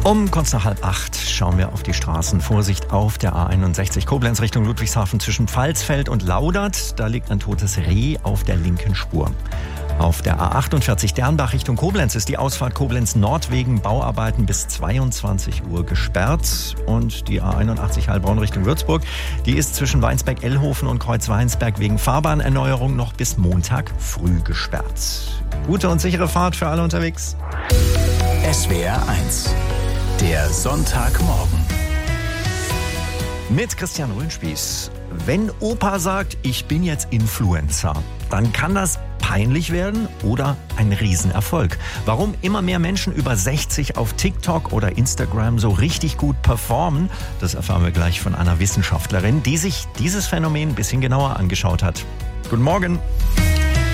Um kurz nach 7:30 schauen wir auf die Straßen. Vorsicht auf der A61 Koblenz Richtung Ludwigshafen zwischen Pfalzfeld und Laudert. Da liegt ein totes Reh auf der linken Spur. Auf der A48 Dernbach Richtung Koblenz ist die Ausfahrt Koblenz Nord wegen Bauarbeiten bis 22 Uhr gesperrt. Und die A81 Heilbronn Richtung Würzburg, die ist zwischen Weinsberg-Ellhofen und Kreuz-Weinsberg wegen Fahrbahnerneuerung noch bis Montag früh gesperrt. Gute und sichere Fahrt für alle unterwegs. SWR 1, der Sonntagmorgen. Mit Christian Röhnspieß. Wenn Opa sagt, ich bin jetzt Influencer, dann kann das peinlich werden oder ein Riesenerfolg. Warum immer mehr Menschen über 60 auf TikTok oder Instagram so richtig gut performen, das erfahren wir gleich von einer Wissenschaftlerin, die sich dieses Phänomen ein bisschen genauer angeschaut hat. Guten Morgen.